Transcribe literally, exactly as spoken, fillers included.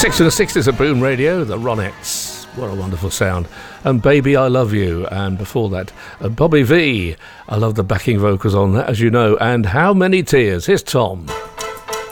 Six in the sixties at Boom Radio, the Ronettes. What a wonderful sound. And Baby I Love You. And before that, uh, Bobby V. I love the backing vocals on that, as you know. And How Many Tears. Here's Tom.